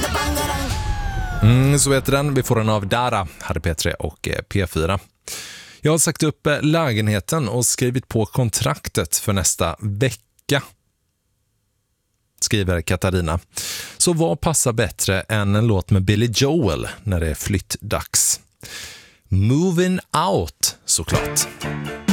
Så heter den. Vi får den av Dara, här är P3 och P4. Jag har sagt upp lägenheten och skrivit på kontraktet för nästa vecka, skriver Katarina. Så vad passar bättre än en låt med Billy Joel när det är flyttdags? Moving Out, såklart.